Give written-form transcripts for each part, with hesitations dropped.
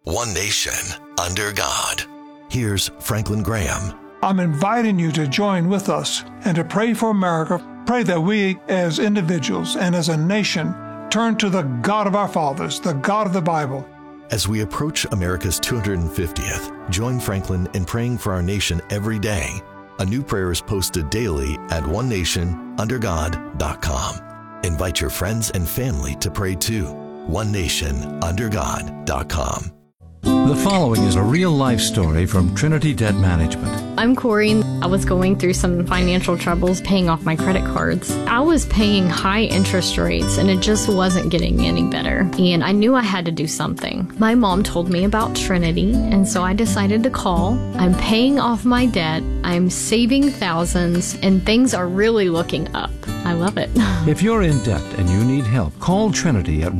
One nation, under God. Here's Franklin Graham. I'm inviting you to join with us and to pray for America. Pray that we as individuals and as a nation turn to the God of our fathers, the God of the Bible. As we approach America's 250th, join Franklin in praying for our nation every day. A new prayer is posted daily at onenationundergod.com. Invite your friends and family to pray too. onenationundergod.com. The following is a real-life story from Trinity Debt Management. I'm Corey. I was going through some financial troubles paying off my credit cards. I was paying high interest rates and it just wasn't getting any better. And I knew I had to do something. My mom told me about Trinity, and so I decided to call. I'm paying off my debt. I'm saving thousands, and things are really looking up. I love it. If you're in debt and you need help, call Trinity at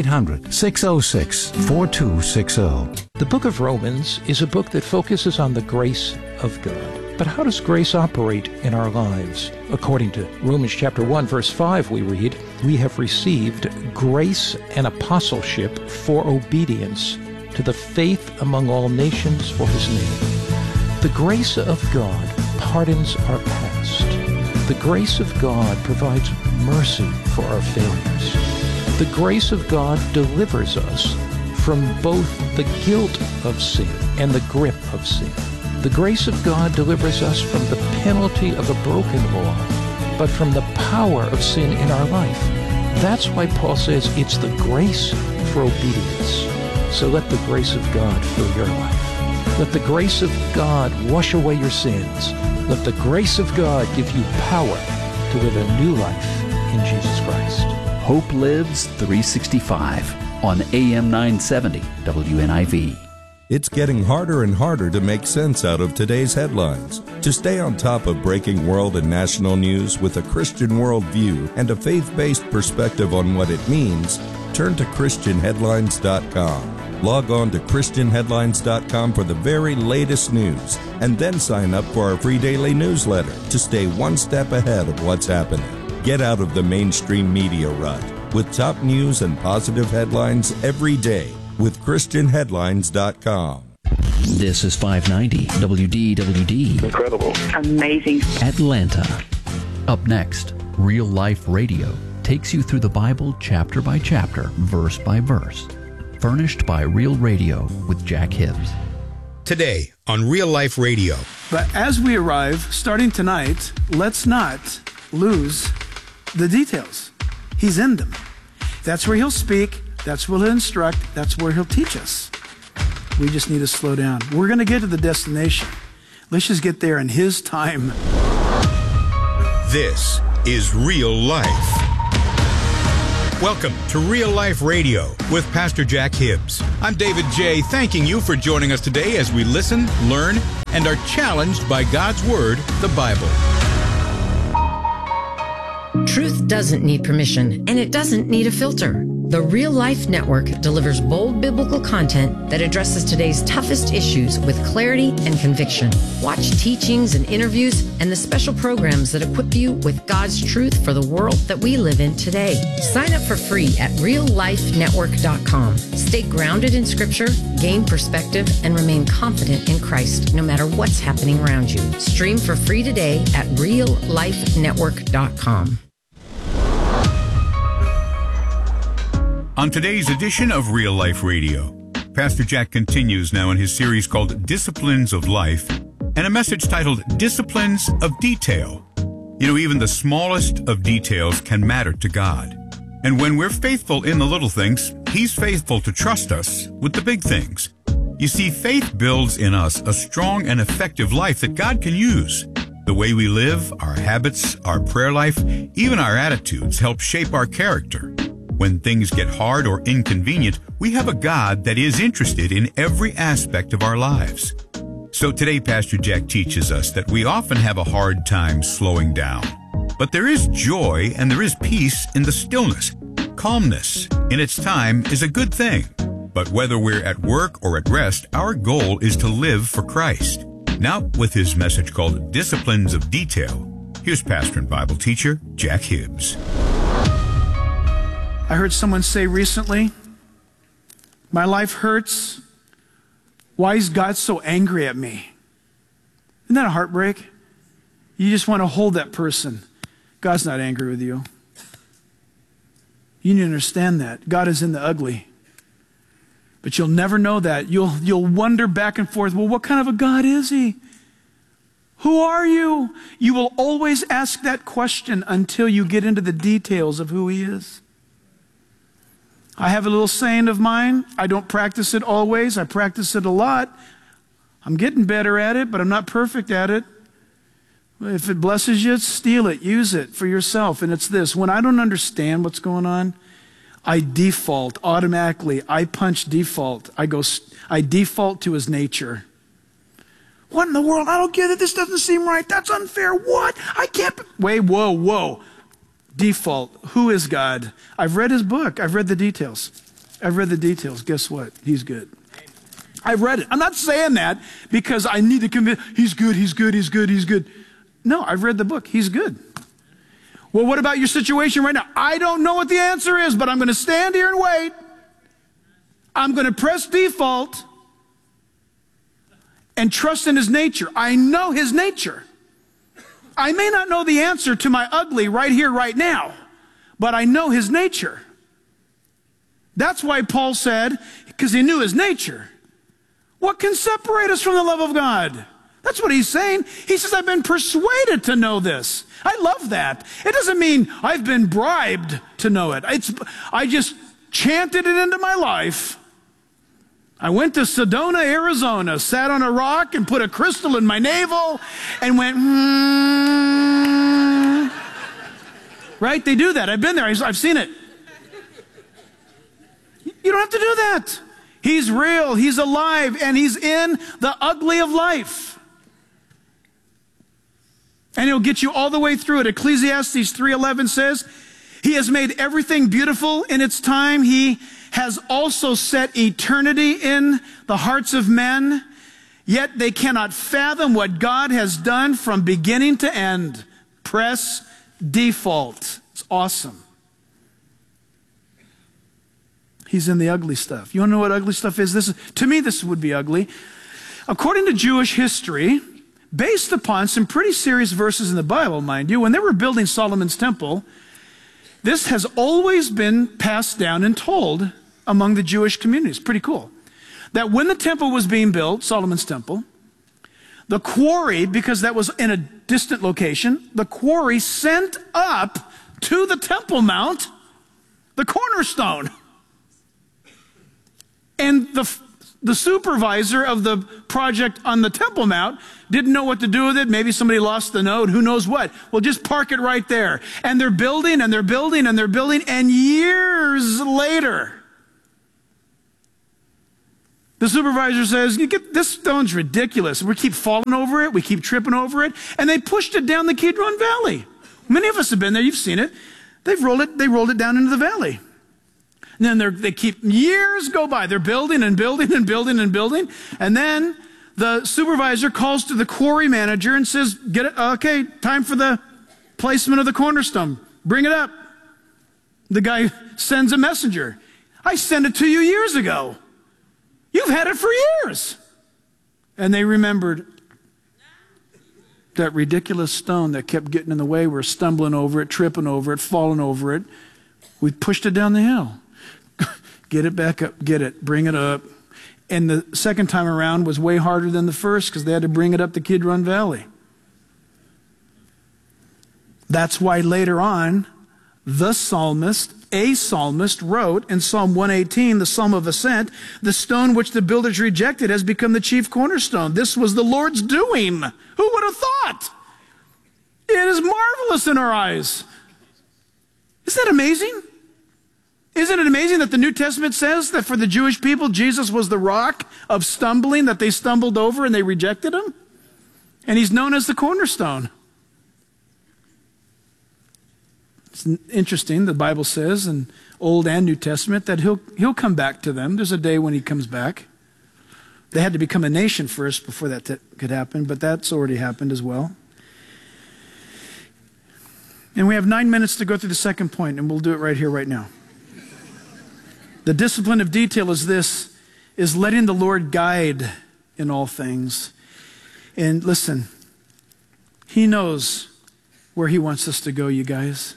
1-800-606-4260. The book of Romans is a book that focuses on the grace of God. But how does grace operate in our lives? According to Romans chapter 1, verse 5, we read, "We have received grace and apostleship for obedience to the faith among all nations for his name." The grace of God pardons our past. The grace of God provides mercy for our failures. The grace of God delivers us from both the guilt of sin and the grip of sin. The grace of God delivers us from the penalty of a broken law, but from the power of sin in our life. That's why Paul says it's the grace for obedience. So let the grace of God fill your life. Let the grace of God wash away your sins. Let the grace of God give you power to live a new life in Jesus Christ. Hope Lives 365 on AM 970 WNIV. It's getting harder and harder to make sense out of today's headlines. To stay on top of breaking world and national news with a Christian worldview and a faith-based perspective on what it means, turn to ChristianHeadlines.com. Log on to ChristianHeadlines.com for the very latest news, and then sign up for our free daily newsletter to stay one step ahead of what's happening. Get out of the mainstream media rut with top news and positive headlines every day with ChristianHeadlines.com. This is 590 WDWD. Incredible. Amazing. Atlanta. Up next, Real Life Radio takes you through the Bible chapter by chapter, verse by verse. Furnished by Real Radio with Jack Hibbs. Today on Real Life Radio. But as we arrive, starting tonight, let's not lose the details. He's in them. That's where he'll speak. That's where he'll instruct. That's where he'll teach us. We just need to slow down. We're going to get to the destination. Let's just get there in his time. This is Real Life. Welcome to Real Life Radio with Pastor Jack Hibbs. I'm David J., thanking you for joining us today as we listen, learn, and are challenged by God's Word, the Bible. Truth doesn't need permission, and it doesn't need a filter. The Real Life Network delivers bold biblical content that addresses today's toughest issues with clarity and conviction. Watch teachings and interviews and the special programs that equip you with God's truth for the world that we live in today. Sign up for free at reallifenetwork.com. Stay grounded in Scripture, gain perspective, and remain confident in Christ no matter what's happening around you. Stream for free today at reallifenetwork.com. On today's edition of Real Life Radio, Pastor Jack continues now in his series called Disciplines of Life, and a message titled Disciplines of Detail. You know, even the smallest of details can matter to God. And when we're faithful in the little things, He's faithful to trust us with the big things. You see, faith builds in us a strong and effective life that God can use. The way we live, our habits, our prayer life, even our attitudes help shape our character. When things get hard or inconvenient, we have a God that is interested in every aspect of our lives. So today, Pastor Jack teaches us that we often have a hard time slowing down. But there is joy and there is peace in the stillness. Calmness in its time is a good thing. But whether we're at work or at rest, our goal is to live for Christ. Now, with his message called Disciplines of Detail, here's pastor and Bible teacher Jack Hibbs. I heard someone say recently, my life hurts Why is God so angry at me? Isn't that a heartbreak? You just want to hold that person. God's not angry with you. You need to understand that. God is in the ugly. But you'll never know that. You'll wonder back and forth, well, what kind of a God is he? Who are you? You will always ask that question until you get into the details of who he is. I have a little saying of mine. I don't practice it always. I practice it a lot. I'm getting better at it, but I'm not perfect at it. If it blesses you, steal it. Use it for yourself. And it's this. When I don't understand what's going on, I default automatically. I punch default. I default to his nature. What in the world? I don't get it. This doesn't seem right. That's unfair. What? I can't. Wait, whoa. Default. Who is God? I've read his book. I've read the details. Guess what? He's good. I've read it. I'm not saying that because I need to convince, he's good. No, I've read the book. He's good. Well, what about your situation right now? I don't know what the answer is, but I'm going to stand here and wait. I'm going to press default and trust in his nature. I know his nature. I may not know the answer to my ugly right here, right now, but I know his nature. That's why Paul said, because he knew his nature. What can separate us from the love of God? That's what he's saying. He says, I've been persuaded to know this. I love that. It doesn't mean I've been bribed to know it. I just chanted it into my life. I went to Sedona, Arizona, sat on a rock and put a crystal in my navel and went, Right? They do that. I've been there. I've seen it. You don't have to do that. He's real. He's alive. And he's in the ugly of life. And he'll get you all the way through it. Ecclesiastes 3:11 says, he has made everything beautiful in its time. He has also set eternity in the hearts of men, yet they cannot fathom what God has done from beginning to end. Press default. It's awesome. He's in the ugly stuff. You want to know what ugly stuff is? To me, this would be ugly. According to Jewish history, based upon some pretty serious verses in the Bible, mind you, when they were building Solomon's temple, this has always been passed down and told among the Jewish communities. Pretty cool. That when the temple was being built, Solomon's temple, the quarry, because that was in a distant location, the quarry sent up to the Temple Mount the cornerstone. And the supervisor of the project on the Temple Mount didn't know what to do with it. Maybe somebody lost the node. Who knows what? Well, just park it right there. And they're building, and they're building, and they're building. And years later, the supervisor says, this stone's ridiculous. We keep falling over it. We keep tripping over it. And they pushed it down the Kidron Valley. Many of us have been there. You've seen it. They rolled it down into the valley. And then they keep, years go by. They're building and building and building and building. And then the supervisor calls to the quarry manager and says, okay, time for the placement of the cornerstone. Bring it up. The guy sends a messenger. I sent it to you years ago. You've had it for years. And they remembered that ridiculous stone that kept getting in the way. We're stumbling over it, tripping over it, falling over it. We pushed it down the hill. Get it back up, get it, bring it up. And the second time around was way harder than the first because they had to bring it up the Kidron Valley. That's why later on, a psalmist wrote in Psalm 118, the Psalm of Ascent, the stone which the builders rejected has become the chief cornerstone. This was the Lord's doing. Who would have thought? It is marvelous in our eyes. Isn't that amazing? Isn't it amazing that the New Testament says that for the Jewish people, Jesus was the rock of stumbling that they stumbled over and they rejected him? And he's known as the cornerstone. It's interesting, the Bible says in Old and New Testament that he'll come back to them. There's a day when he comes back. They had to become a nation first before that could happen, but that's already happened as well. And we have 9 minutes to go through the second point, and we'll do it right here, right now. The discipline of detail is letting the Lord guide in all things. And listen, he knows where he wants us to go, you guys.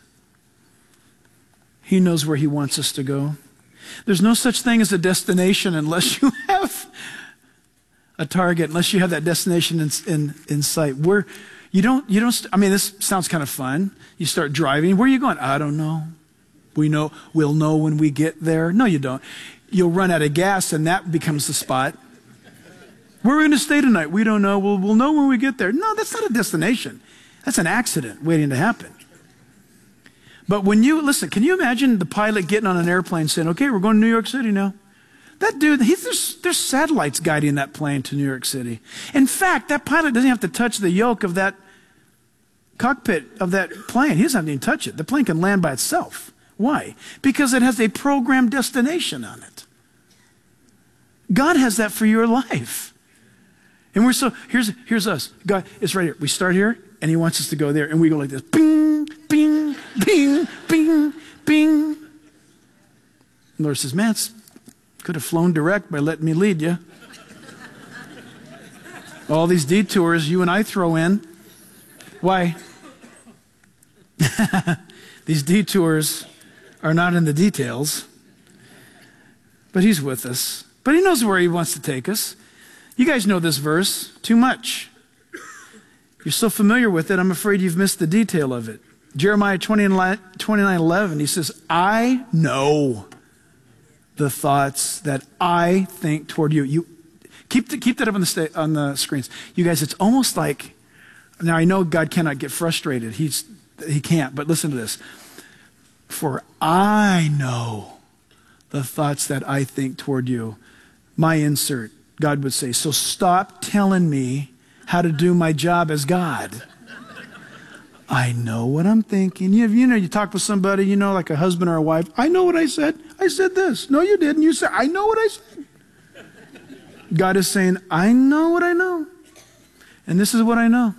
He knows where he wants us to go. There's no such thing as a destination unless you have a target, unless you have that destination in sight. I mean, this sounds kind of fun. You start driving. Where are you going? I don't know. We'll know when we get there. No, you don't. You'll run out of gas and that becomes the spot. Where are we going to stay tonight? We don't know. We'll know when we get there. No, that's not a destination. That's an accident waiting to happen. But listen, can you imagine the pilot getting on an airplane saying, okay, we're going to New York City now? That dude, there's satellites guiding that plane to New York City. In fact, that pilot doesn't have to touch the yoke of that cockpit of that plane. He doesn't have to even touch it. The plane can land by itself. Why? Because it has a programmed destination on it. God has that for your life. And here's us. God, it's right here. We start here, and he wants us to go there, and we go like this. Bing, bing, bing, bing, bing. The Lord says, man, could have flown direct by letting me lead you. All these detours you and I throw in. Why? These detours are not in the details, but he's with us. But he knows where he wants to take us. You guys know this verse too much. You're so familiar with it, I'm afraid you've missed the detail of it. Jeremiah 29:11, he says, I know the thoughts that I think toward you. You keep that up on the screens. You guys, it's almost like, now I know God cannot get frustrated. He can't, but listen to this. For I know the thoughts that I think toward you. My insert, God would say, so stop telling me how to do my job as God. I know what I'm thinking. You talk with somebody, like a husband or a wife. I know what I said. I said this. No, you didn't. You said, I know what I said. God is saying, I know what I know. And this is what I know.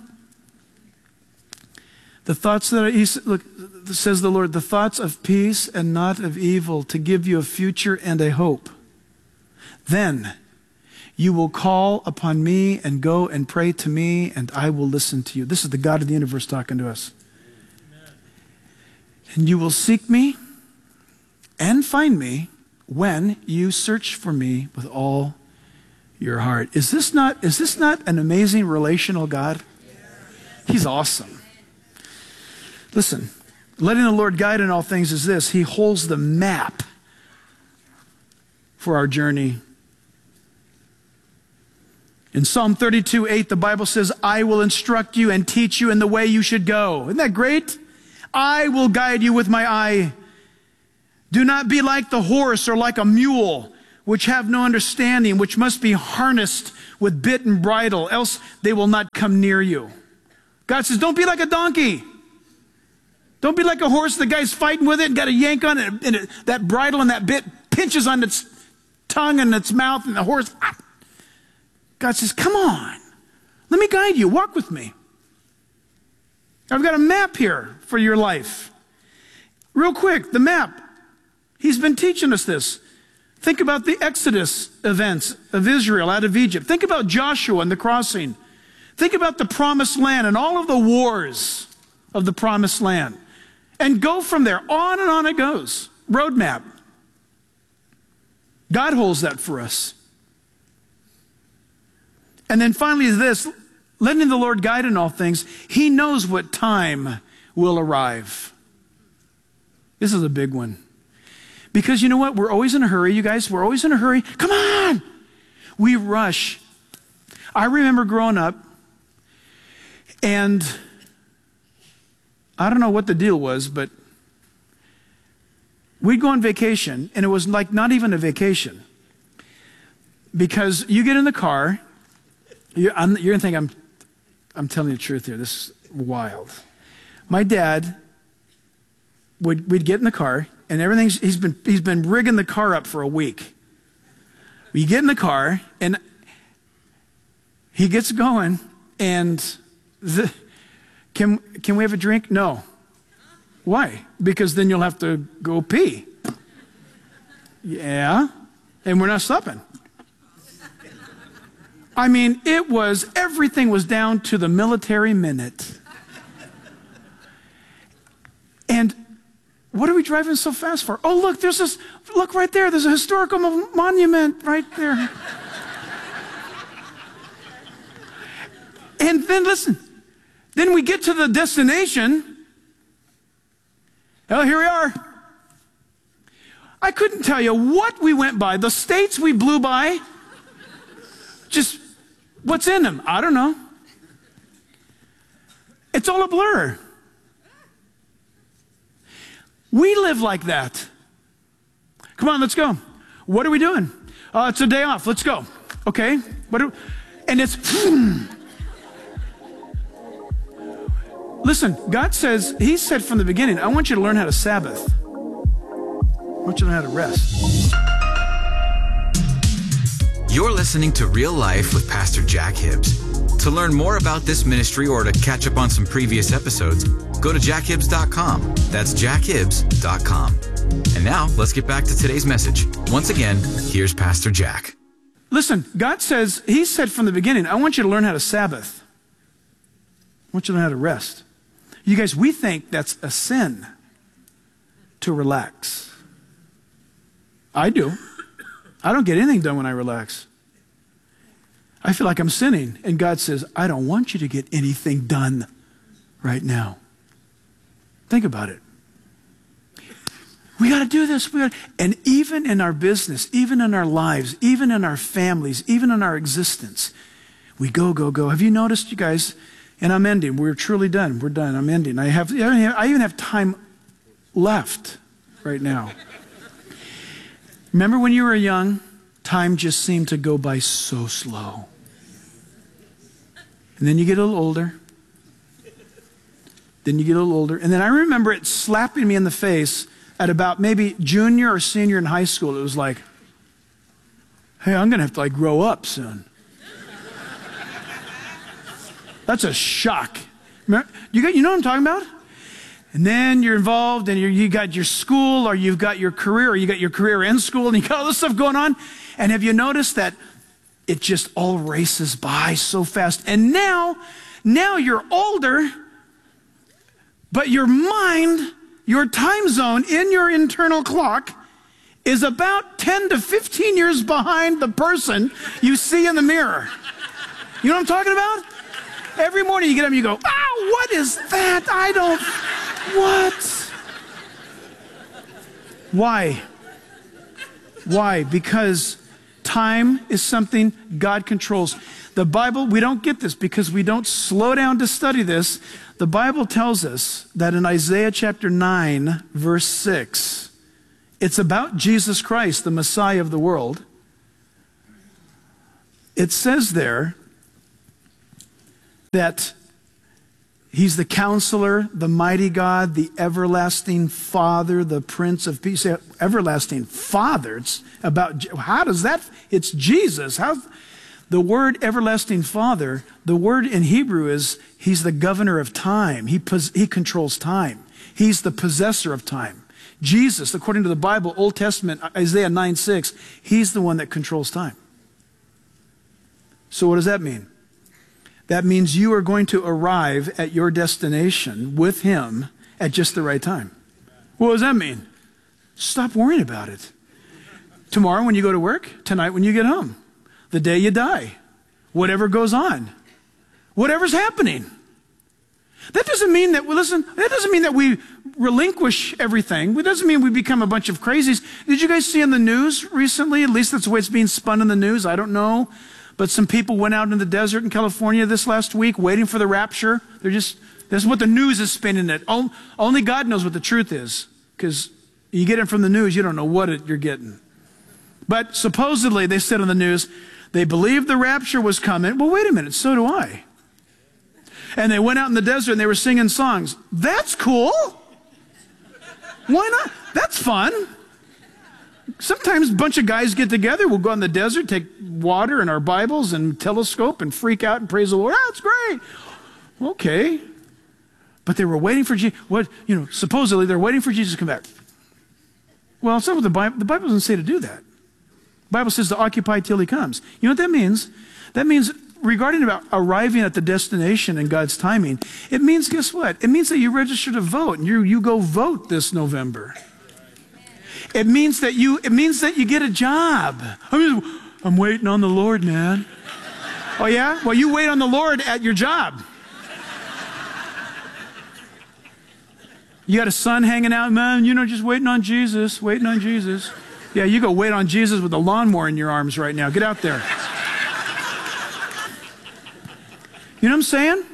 The thoughts says the Lord, the thoughts of peace and not of evil, to give you a future and a hope. Then you will call upon me and go and pray to me, and I will listen to you. This is the God of the universe talking to us. Amen. And you will seek me and find me when you search for me with all your heart. Is this not an amazing relational God? He's awesome. Listen, letting the Lord guide in all things is this. He holds the map for our journey. In Psalm 32:8, the Bible says, I will instruct you and teach you in the way you should go. Isn't that great? I will guide you with my eye. Do not be like the horse or like a mule, which have no understanding, which must be harnessed with bit and bridle, else they will not come near you. God says, don't be like a donkey. Don't be like a horse. The guy's fighting with it and got a yank on it, and that bridle and that bit pinches on its tongue and its mouth, and the horse... God says, come on, let me guide you. Walk with me. I've got a map here for your life. Real quick, the map. He's been teaching us this. Think about the Exodus events of Israel out of Egypt. Think about Joshua and the crossing. Think about the promised land and all of the wars of the promised land. And go from there. On and on it goes. Roadmap. God holds that for us. And then finally this, letting the Lord guide in all things. He knows what time will arrive. This is a big one. Because you know what? We're always in a hurry, you guys. We're always in a hurry. Come on! We rush. I remember growing up, and I don't know what the deal was, but we'd go on vacation, and it was like not even a vacation. Because you get in the car, you're going to think I'm telling you the truth here. This is wild. My dad, we'd get in the car, and he's been rigging the car up for a week. We get in the car, and he gets going, and can we have a drink? No. Why? Because then you'll have to go pee. Yeah, and we're not stopping. I mean, everything was down to the military minute. And what are we driving so fast for? Oh, look right there. There's a historical monument right there. And then listen, then we get to the destination. Oh, here we are. I couldn't tell you what we went by. The states we blew by. Just what's in them? I don't know. It's all a blur. We live like that. Come on, let's go. What are we doing? It's a day off. Let's go. Okay. And it's... Listen, God says, He said from the beginning, I want you to learn how to Sabbath. I want you to learn how to rest. You're listening to Real Life with Pastor Jack Hibbs. To learn more about this ministry or to catch up on some previous episodes, go to jackhibbs.com. That's jackhibbs.com. And now, let's get back to today's message. Once again, here's Pastor Jack. Listen, God says, He said from the beginning, I want you to learn how to Sabbath. I want you to learn how to rest. You guys, we think that's a sin to relax. I do. I don't get anything done when I relax. I feel like I'm sinning. And God says, I don't want you to get anything done right now. Think about it. We got to do this. And even in our business, even in our lives, even in our families, even in our existence, we go. Have you noticed, you guys? And I'm ending. We're truly done. We're done. I'm ending. I even have time left right now. Remember when you were young? Time just seemed to go by so slow. And then you get a little older. And then I remember it slapping me in the face at about maybe junior or senior in high school. It was like, hey, I'm going to have to grow up soon. That's a shock. You know what I'm talking about? And then you're involved and you got your school or you've got your career or you got your career in school and you got all this stuff going on. And have you noticed that it just all races by so fast? And now you're older, but your mind, your time zone in your internal clock is about 10 to 15 years behind the person you see in the mirror. You know what I'm talking about? Every morning you get up and you go, oh, what is that? What? Why? Because time is something God controls. The Bible, we don't get this because we don't slow down to study this. The Bible tells us that in Isaiah chapter 9, verse 6, it's about Jesus Christ, the Messiah of the world. It says there that He's the Counselor, the Mighty God, the Everlasting Father, the Prince of Peace. Everlasting Father. It's about, how does that, it's Jesus. The word Everlasting Father, the word in Hebrew is, He's the governor of time. He controls time. He's the possessor of time. Jesus, according to the Bible, Old Testament, Isaiah 9:6, He's the one that controls time. So what does that mean? That means you are going to arrive at your destination with Him at just the right time. What does that mean? Stop worrying about it. Tomorrow when you go to work, tonight when you get home, the day you die, whatever goes on, whatever's happening. That doesn't mean that, that doesn't mean that we relinquish everything. It doesn't mean we become a bunch of crazies. Did you guys see in the news recently? At least that's the way it's being spun in the news. I don't know. But some people went out in the desert in California this last week waiting for the rapture. This is what the news is spinning it. Only God knows what the truth is. Because you get it from the news, you don't know what you're getting. But supposedly, they said on the news, they believed the rapture was coming. Well, wait a minute, so do I. And they went out in the desert and they were singing songs. That's cool. Why not? That's fun. Sometimes a bunch of guys get together. We'll go out in the desert, take water and our Bibles and telescope and freak out and praise the Lord. That's great. Okay. But they were waiting for Jesus. Supposedly they're waiting for Jesus to come back. Well, it's not what the Bible doesn't say to do that. The Bible says to occupy till He comes. You know what that means? That means, regarding about arriving at the destination in God's timing, it means, guess what? It means that you register to vote and you go vote this November. It means that you get a job. I'm waiting on the Lord, man. Oh yeah? Well, you wait on the Lord at your job. You got a son hanging out, man, just waiting on Jesus, waiting on Jesus. Yeah, you go wait on Jesus with a lawnmower in your arms right now. Get out there. You know what I'm saying?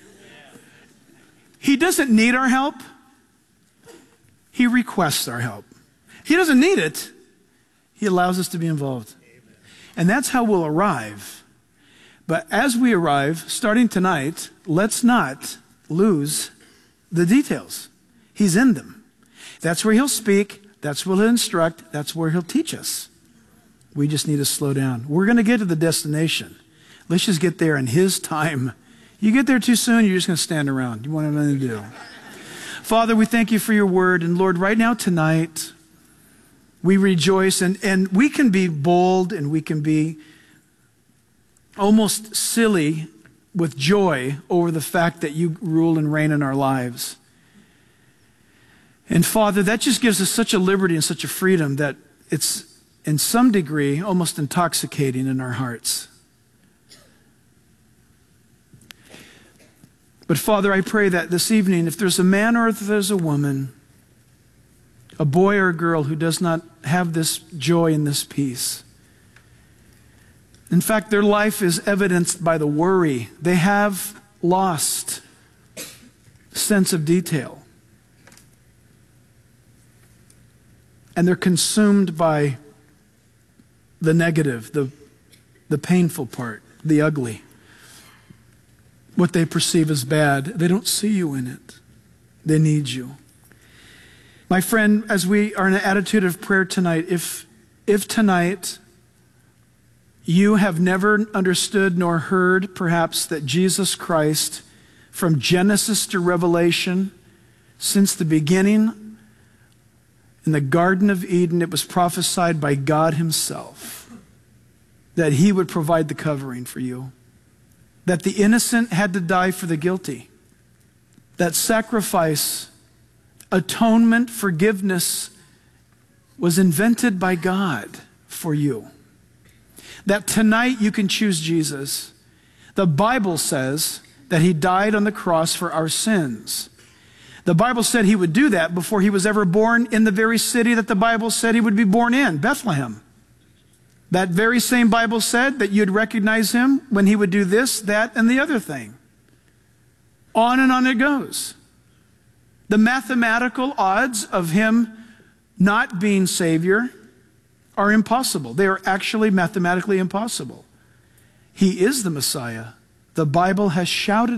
He doesn't need our help. He requests our help. He doesn't need it. He allows us to be involved. And that's how we'll arrive. But as we arrive, starting tonight, let's not lose the details. He's in them. That's where he'll speak. That's where he'll instruct. That's where he'll teach us. We just need to slow down. We're going to get to the destination. Let's just get there in his time. You get there too soon, you're just going to stand around. You won't have nothing to do. Father, we thank you for your word. And Lord, right now tonight, we rejoice. And we can be bold and we can be almost silly with joy over the fact that you rule and reign in our lives. And Father, that just gives us such a liberty and such a freedom that it's in some degree almost intoxicating in our hearts. But Father, I pray that this evening, if there's a man or if there's a woman, a boy or a girl who does not have this joy and this peace, in fact, their life is evidenced by the worry. They have lost sense of detail. And they're consumed by the negative, the painful part, the ugly. What they perceive as bad. They don't see you in it. They need you. My friend, as we are in an attitude of prayer tonight, if tonight you have never understood nor heard perhaps that Jesus Christ, from Genesis to Revelation, since the beginning, in the Garden of Eden, it was prophesied by God himself that he would provide the covering for you, that the innocent had to die for the guilty, that sacrifice, atonement, forgiveness was invented by God for you, that tonight you can choose Jesus. The Bible says that he died on the cross for our sins. The Bible said he would do that before he was ever born in the very city that the Bible said he would be born in, Bethlehem. That very same Bible said that you'd recognize him when he would do this, that, and the other thing. On and on it goes. The mathematical odds of him not being Savior are impossible. They are actually mathematically impossible. He is the Messiah. The Bible has shouted